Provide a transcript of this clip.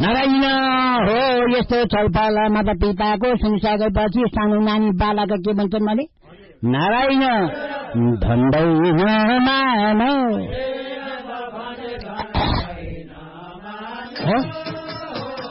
नारायण हो यस्तो छलफल माता पिताको सुनिसकेपछि सानो नानी बालाका के भन्छन् भने नारायण भन्दैन मान